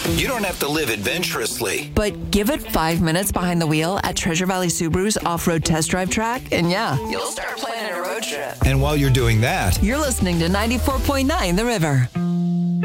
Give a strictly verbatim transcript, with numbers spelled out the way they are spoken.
You don't have to live adventurously. But give it five minutes behind the wheel at Treasure Valley Subaru's off-road test drive track, and yeah, you'll start planning a road trip. And while you're doing that, you're listening to ninety-four point nine The River.